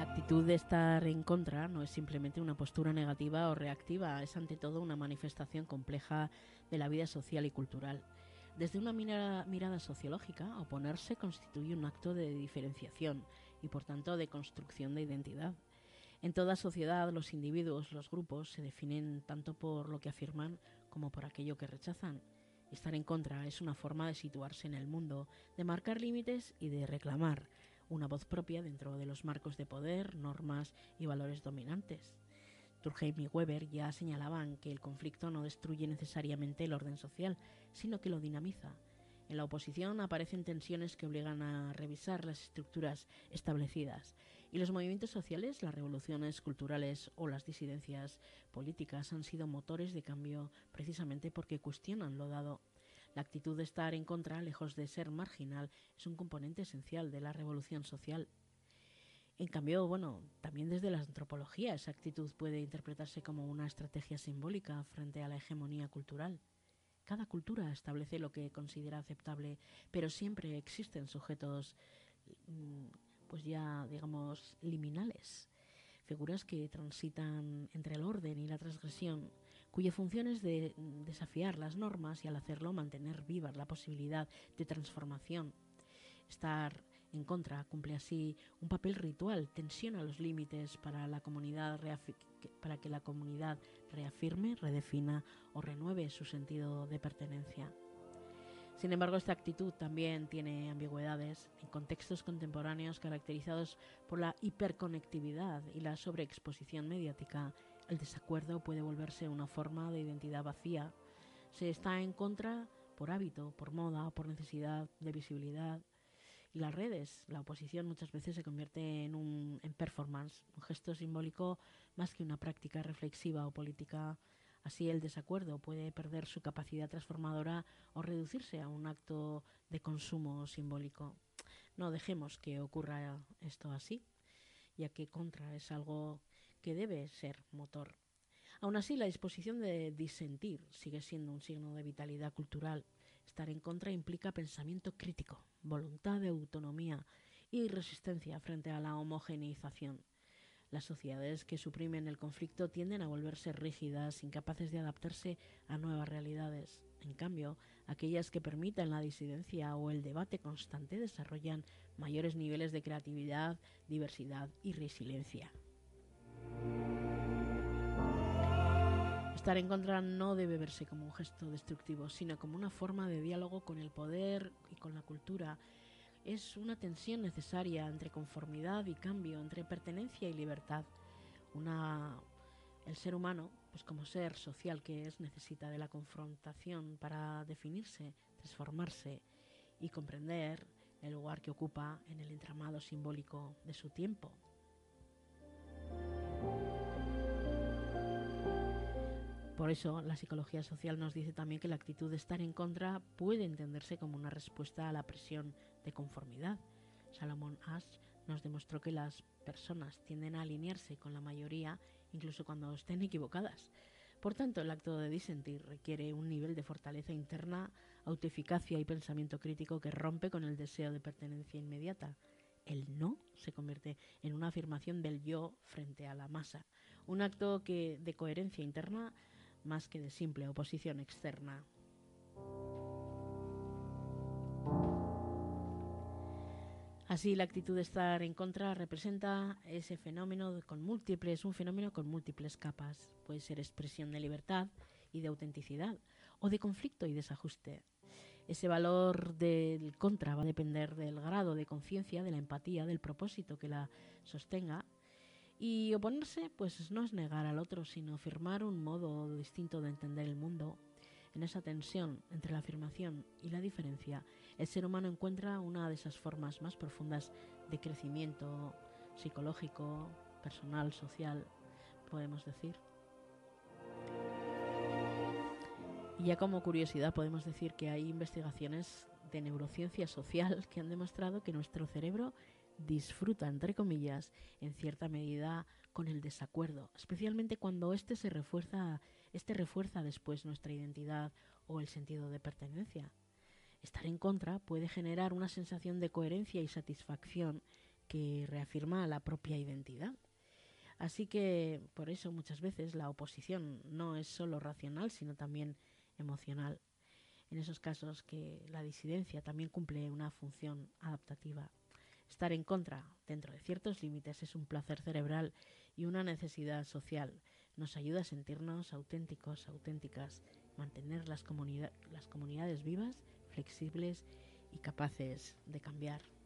La actitud de estar en contra no es simplemente una postura negativa o reactiva, es ante todo una manifestación compleja de la vida social y cultural. Desde una mirada sociológica, oponerse constituye un acto de diferenciación y por tanto de construcción de identidad. En toda sociedad los individuos, los grupos, se definen tanto por lo que afirman como por aquello que rechazan. Estar en contra es una forma de situarse en el mundo, de marcar límites y de reclamar una voz propia dentro de los marcos de poder, normas y valores dominantes. Durkheim y Weber ya señalaban que el conflicto no destruye necesariamente el orden social, sino que lo dinamiza. En la oposición aparecen tensiones que obligan a revisar las estructuras establecidas, y los movimientos sociales, las revoluciones culturales o las disidencias políticas han sido motores de cambio precisamente porque cuestionan lo dado. La actitud de estar en contra, lejos de ser marginal, es un componente esencial de la revolución social. En cambio, también desde la antropología esa actitud puede interpretarse como una estrategia simbólica frente a la hegemonía cultural. Cada cultura establece lo que considera aceptable, pero siempre existen sujetos, pues ya digamos, liminales, figuras que transitan entre el orden y la transgresión, cuya función es de desafiar las normas y al hacerlo mantener viva la posibilidad de transformación. Estar en contra cumple así un papel ritual, tensiona los límites para que la comunidad reafirme, redefina o renueve su sentido de pertenencia. Sin embargo, esta actitud también tiene ambigüedades. En contextos contemporáneos caracterizados por la hiperconectividad y la sobreexposición mediática, el desacuerdo puede volverse una forma de identidad vacía. Se está en contra por hábito, por moda, por necesidad de visibilidad. Y las redes, la oposición muchas veces se convierte en performance, un gesto simbólico más que una práctica reflexiva o política. Así el desacuerdo puede perder su capacidad transformadora o reducirse a un acto de consumo simbólico. No dejemos que ocurra esto así, ya que contra es algo que debe ser motor. Aún así, la disposición de disentir sigue siendo un signo de vitalidad cultural. Estar en contra implica pensamiento crítico, voluntad de autonomía y resistencia frente a la homogeneización. Las sociedades que suprimen el conflicto tienden a volverse rígidas, incapaces de adaptarse a nuevas realidades. En cambio, aquellas que permitan la disidencia o el debate constante desarrollan mayores niveles de creatividad, diversidad y resiliencia. Estar en contra no debe verse como un gesto destructivo, sino como una forma de diálogo con el poder y con la cultura. Es una tensión necesaria entre conformidad y cambio, entre pertenencia y libertad. El ser humano, pues como ser social que es, necesita de la confrontación para definirse, transformarse y comprender el lugar que ocupa en el entramado simbólico de su tiempo. Por eso, la psicología social nos dice también que la actitud de estar en contra puede entenderse como una respuesta a la presión de conformidad. Salomón Asch nos demostró que las personas tienden a alinearse con la mayoría incluso cuando estén equivocadas. Por tanto, el acto de disentir requiere un nivel de fortaleza interna, autoeficacia y pensamiento crítico que rompe con el deseo de pertenencia inmediata. El no se convierte en una afirmación del yo frente a la masa, un acto de coherencia interna más que de simple oposición externa. Así, la actitud de estar en contra representa ese fenómeno un fenómeno con múltiples capas. Puede ser expresión de libertad y de autenticidad, o de conflicto y desajuste. Ese valor del contra va a depender del grado de conciencia, de la empatía, del propósito que la sostenga. Y oponerse, pues no es negar al otro, sino afirmar un modo distinto de entender el mundo. En esa tensión entre la afirmación y la diferencia, el ser humano encuentra una de esas formas más profundas de crecimiento psicológico, personal, social, podemos decir. Y ya como curiosidad podemos decir que hay investigaciones de neurociencia social que han demostrado que nuestro cerebro disfruta, entre comillas, en cierta medida con el desacuerdo, especialmente cuando este refuerza después nuestra identidad o el sentido de pertenencia. Estar en contra puede generar una sensación de coherencia y satisfacción que reafirma la propia identidad. Así que por eso muchas veces la oposición no es solo racional, sino también emocional. En esos casos que la disidencia también cumple una función adaptativa. Estar en contra, dentro de ciertos límites, es un placer cerebral y una necesidad social. Nos ayuda a sentirnos auténticos, auténticas, mantener las comunidades vivas, flexibles y capaces de cambiar.